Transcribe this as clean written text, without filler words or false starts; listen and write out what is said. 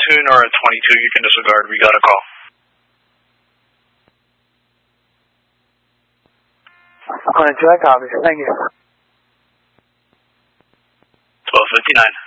tune or a 22, you can disregard. We got a call. 22, I copy. Thank you. 1259.